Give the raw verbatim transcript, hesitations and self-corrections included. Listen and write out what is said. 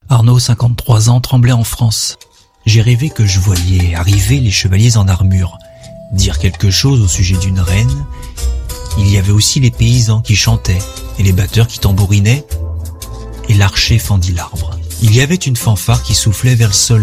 Arnaud, cinquante-trois ans, tremblait en France. J'ai rêvé que je voyais arriver les chevaliers en armure, dire quelque chose au sujet d'une reine. Il y avait aussi les paysans qui chantaient, et les batteurs qui tambourinaient, et l'archer fendit l'arbre. Il y avait une fanfare qui soufflait vers le soleil.